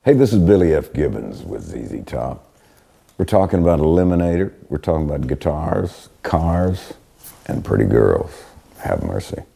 Hey, this is Billy F. Gibbons with ZZ Top. We're talking about Eliminator. We're talking about guitars, cars, and pretty girls. Have mercy.